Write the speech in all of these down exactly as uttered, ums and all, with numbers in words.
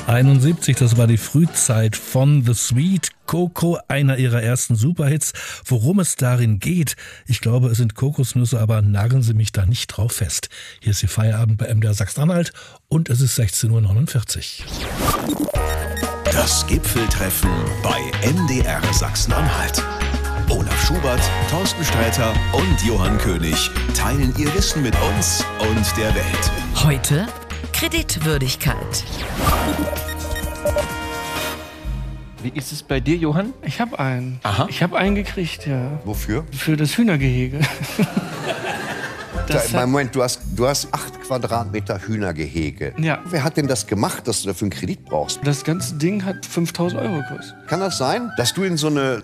neunzehnhunderteinundsiebzig, das war die Frühzeit von The Sweet Coco, einer ihrer ersten Superhits. Worum es darin geht, ich glaube, es sind Kokosnüsse, aber nageln Sie mich da nicht drauf fest. Hier ist die Feierabend bei M D R Sachsen-Anhalt und es ist sechzehn Uhr neunundvierzig. Das Gipfeltreffen bei M D R Sachsen-Anhalt. Olaf Schubert, Thorsten Sträter und Johann König teilen ihr Wissen mit uns und der Welt. Heute Kreditwürdigkeit. Wie ist es bei dir, Johann? Ich habe einen. Aha. Ich habe einen gekriegt, ja. Wofür? Für das Hühnergehege. Das Da, Moment, du hast, du hast acht Quadratmeter Hühnergehege. Ja. Wer hat denn das gemacht, dass du dafür einen Kredit brauchst? Das ganze Ding hat fünftausend Euro gekostet. Kann das sein, dass du in so eine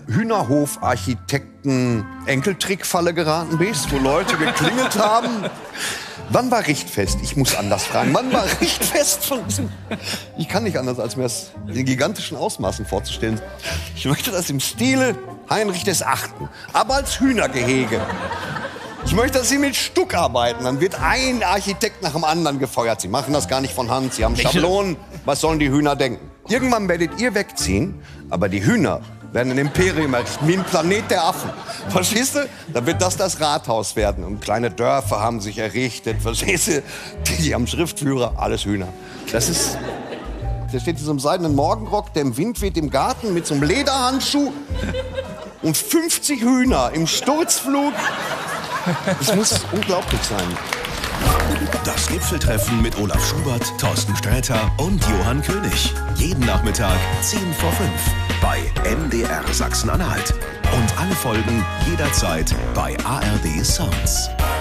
Hühnerhof-Architekten-Enkeltrickfalle geraten bist, wo Leute geklingelt haben? Wann war Richtfest? Ich muss anders fragen. Wann war Richtfest von diesem... Ich kann nicht anders, als mir das in gigantischen Ausmaßen vorzustellen. Ich möchte das im Stile Heinrich des Achten, aber als Hühnergehege. Ich möchte, dass Sie mit Stuck arbeiten. Dann wird ein Architekt nach dem anderen gefeuert. Sie machen das gar nicht von Hand. Sie haben Schablonen. Was sollen die Hühner denken? Irgendwann werdet ihr wegziehen, aber die Hühner werden ein Imperium errichten, wie ein Planet der Affen. Verstehst du? Dann wird das das Rathaus werden. Und kleine Dörfer haben sich errichtet. Verstehst du? Die haben Schriftführer, alles Hühner. Das ist... Der steht in so einem seidenen Morgenrock, der im Wind weht im Garten mit so einem Lederhandschuh. Und fünfzig Hühner im Sturzflug. Es muss unglaublich sein. Das Gipfeltreffen mit Olaf Schubert, Thorsten Sträter und Johann König. Jeden Nachmittag zehn vor fünf bei M D R Sachsen-Anhalt. Und alle Folgen jederzeit bei A R D Sounds.